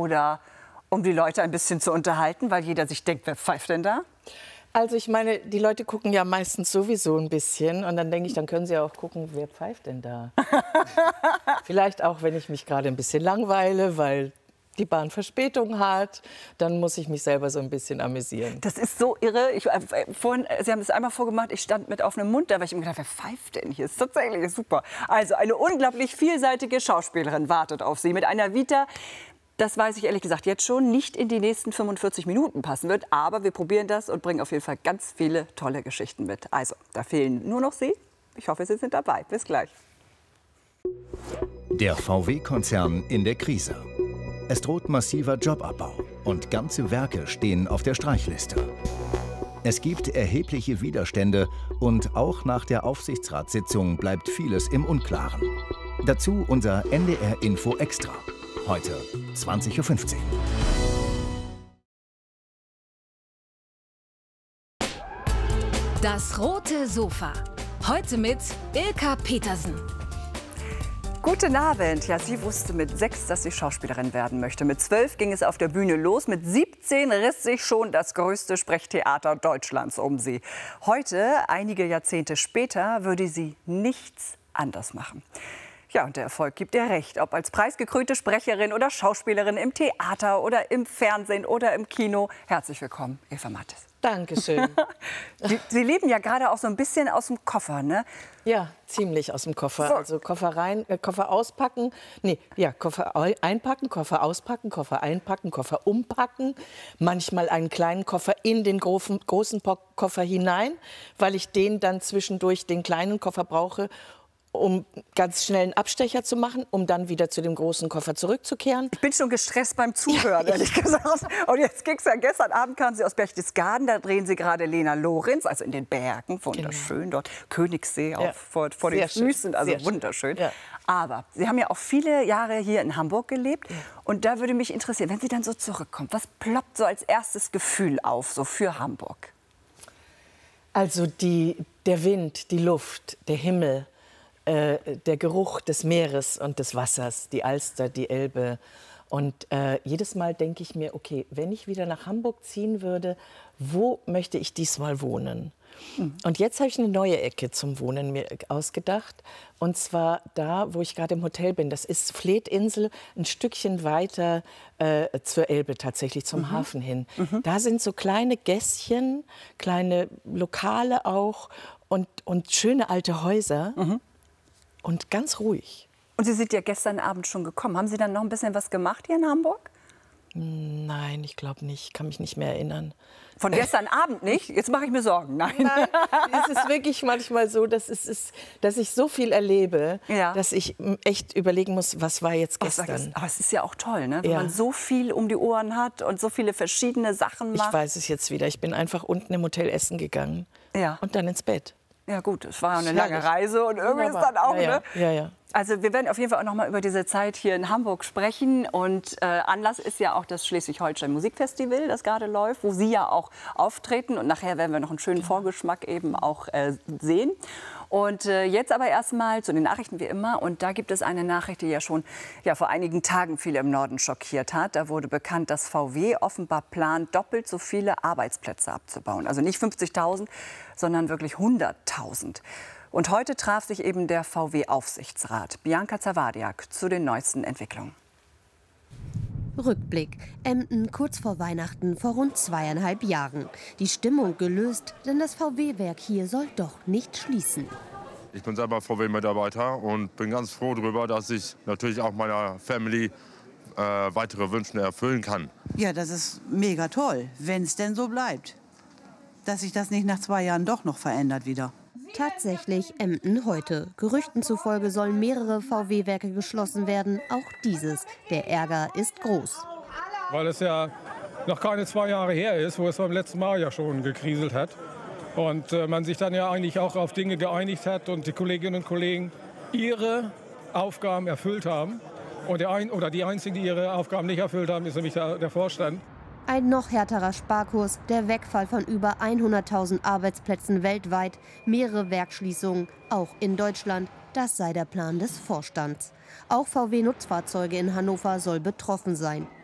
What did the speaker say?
oder um die Leute ein bisschen zu unterhalten, weil jeder sich denkt, wer pfeift denn da? Also ich meine, die Leute gucken ja meistens sowieso ein bisschen und dann denke ich, dann können sie ja auch gucken, wer pfeift denn da? Vielleicht auch, wenn ich mich gerade ein bisschen langweile, weil die Bahn Verspätung hat, dann muss ich mich selber so ein bisschen amüsieren. Das ist so irre. Sie haben das einmal vorgemacht, ich stand mit offenem Mund, da habe ich mir gedacht, wer pfeift denn hier? Ist tatsächlich super. Also eine unglaublich vielseitige Schauspielerin wartet auf Sie mit einer Vita. Das weiß ich ehrlich gesagt jetzt schon, nicht in die nächsten 45 Minuten passen wird. Aber wir probieren das und bringen auf jeden Fall ganz viele tolle Geschichten mit. Also, da fehlen nur noch Sie. Ich hoffe, Sie sind dabei. Bis gleich. Der VW-Konzern in der Krise. Es droht massiver Jobabbau und ganze Werke stehen auf der Streichliste. Es gibt erhebliche Widerstände und auch nach der Aufsichtsratssitzung bleibt vieles im Unklaren. Dazu unser NDR Info Extra. Heute 20:15 Uhr. Das rote Sofa. Heute mit Ilka Petersen. Guten Abend. Ja, sie wusste mit 6, dass sie Schauspielerin werden möchte. Mit 12 ging es auf der Bühne los. Mit 17 riss sich schon das größte Sprechtheater Deutschlands um sie. Heute, einige Jahrzehnte später, würde sie nichts anders machen. Ja, und der Erfolg gibt ihr recht. Ob als preisgekrönte Sprecherin oder Schauspielerin im Theater oder im Fernsehen oder im Kino. Herzlich willkommen, Eva Mattes. Dankeschön. Sie leben ja gerade auch so ein bisschen aus dem Koffer, ne? Ja, ziemlich aus dem Koffer. So. Also Koffer rein, Koffer auspacken. Nee, ja, Koffer einpacken, Koffer auspacken, Koffer einpacken, Koffer umpacken. Manchmal einen kleinen Koffer in den großen Koffer hinein, weil ich den dann zwischendurch den kleinen Koffer brauche, um ganz schnell einen Abstecher zu machen, um dann wieder zu dem großen Koffer zurückzukehren. Ich bin schon gestresst beim Zuhören, ehrlich gesagt. Und jetzt ging es ja, gestern Abend kamen Sie aus Berchtesgaden, da drehen Sie gerade Lena Lorenz, also in den Bergen, wunderschön dort, Königssee auch vor den Füßen, also wunderschön. Ja. Aber Sie haben ja auch viele Jahre hier in Hamburg gelebt und da würde mich interessieren, wenn Sie dann so zurückkommen, was ploppt so als erstes Gefühl auf, so für Hamburg? Also der Wind, die Luft, der Himmel, der Geruch des Meeres und des Wassers, die Alster, die Elbe. Und jedes Mal denke ich mir, okay, wenn ich wieder nach Hamburg ziehen würde, wo möchte ich diesmal wohnen? Und jetzt habe ich eine neue Ecke zum Wohnen mir ausgedacht. Und zwar da, wo ich gerade im Hotel bin. Das ist Fleetinsel, ein Stückchen weiter zur Elbe tatsächlich, zum Hafen hin. Da sind so kleine Gässchen, kleine Lokale auch und schöne alte Häuser. Und ganz ruhig. Und Sie sind ja gestern Abend schon gekommen. Haben Sie dann noch ein bisschen was gemacht hier in Hamburg? Nein, ich glaube nicht. Ich kann mich nicht mehr erinnern. Von gestern Abend nicht? Jetzt mache ich mir Sorgen. Nein. Es ist wirklich manchmal so, dass ich so viel erlebe, dass ich echt überlegen muss, was war jetzt gestern. Aber es ist ja auch toll, ne? Wenn man so viel um die Ohren hat und so viele verschiedene Sachen macht. Ich weiß es jetzt wieder. Ich bin einfach unten im Hotel essen gegangen und dann ins Bett. Ja gut, es war ja eine lange Reise und irgendwie ist dann auch, ne? Ja. Also wir werden auf jeden Fall auch noch mal über diese Zeit hier in Hamburg sprechen. Und Anlass ist ja auch das Schleswig-Holstein Musikfestival, das gerade läuft, wo Sie ja auch auftreten. Und nachher werden wir noch einen schönen Vorgeschmack eben auch sehen. Und jetzt aber erstmal zu den Nachrichten wie immer. Und da gibt es eine Nachricht, die ja schon vor einigen Tagen viele im Norden schockiert hat. Da wurde bekannt, dass VW offenbar plant, doppelt so viele Arbeitsplätze abzubauen. Also nicht 50.000, sondern wirklich 100.000. Und heute traf sich eben der VW-Aufsichtsrat. Bianca Zawadiak zu den neuesten Entwicklungen. Rückblick. Emden kurz vor Weihnachten vor rund 2,5 Jahren. Die Stimmung gelöst, denn das VW-Werk hier soll doch nicht schließen. Ich bin selber VW-Mitarbeiter und bin ganz froh darüber, dass ich natürlich auch meiner Family weitere Wünsche erfüllen kann. Ja, das ist mega toll, wenn es denn so bleibt. Dass sich das nicht nach 2 Jahren doch noch verändert wieder. Tatsächlich Emden heute. Gerüchten zufolge sollen mehrere VW-Werke geschlossen werden. Auch dieses. Der Ärger ist groß. Weil es ja noch keine 2 Jahre her ist, wo es beim letzten Mal ja schon gekriselt hat. Und man sich dann ja eigentlich auch auf Dinge geeinigt hat und die Kolleginnen und Kollegen ihre Aufgaben erfüllt haben. Und die Einzigen, die ihre Aufgaben nicht erfüllt haben, ist nämlich der Vorstand. Ein noch härterer Sparkurs, der Wegfall von über 100.000 Arbeitsplätzen weltweit, mehrere Werksschließungen, auch in Deutschland. Das sei der Plan des Vorstands. Auch VW-Nutzfahrzeuge in Hannover soll betroffen sein.